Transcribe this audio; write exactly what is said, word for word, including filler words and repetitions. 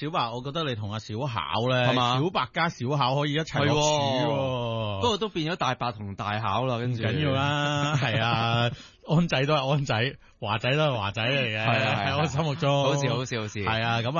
小白，我覺得你同阿小巧咧， 係嘛小白加小巧可以一齊落廚喎。 不過都變咗大白同大巧啦，跟住緊要啦，係啊，安仔都係安仔，華仔都係華仔嚟嘅， 係啊係啊喺我心目中， 好事好事好事， 係啊，咁啊。